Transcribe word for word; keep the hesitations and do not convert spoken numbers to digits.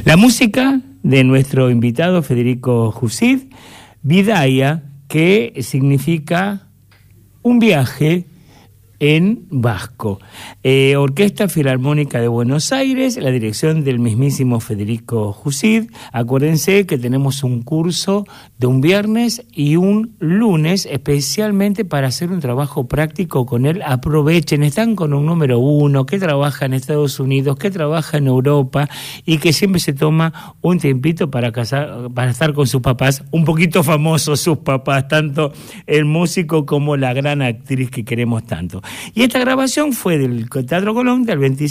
La música de nuestro invitado Federico Jusid, Bidaya, que significa un viaje en vasco. Eh, Orquesta Filarmónica de Buenos Aires, la dirección del mismísimo Federico Jusid. Acuérdense que tenemos un curso de un viernes y un lunes, especialmente para hacer un trabajo práctico con él. Aprovechen, están con un número uno que trabaja en Estados Unidos, que trabaja en Europa y que siempre se toma un tiempito para casar, para estar con sus papás, un poquito famosos sus papás, tanto el músico como la gran actriz que queremos tanto. Y esta grabación fue del Teatro Colón del veinticinco